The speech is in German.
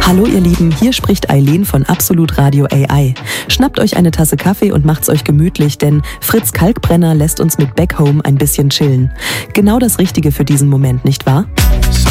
Hallo ihr Lieben, hier spricht Eileen von Absolut Radio AI. Schnappt euch eine Tasse Kaffee und macht's euch gemütlich, denn Fritz Kalkbrenner lässt uns mit Back Home ein bisschen chillen. Genau das Richtige für diesen Moment, nicht wahr?